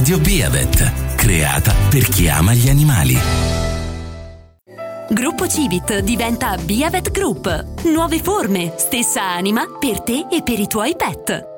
Radio Beavet, creata per chi ama gli animali. Gruppo Civit diventa Beavet Group. Nuove forme, stessa anima per te e per i tuoi pet.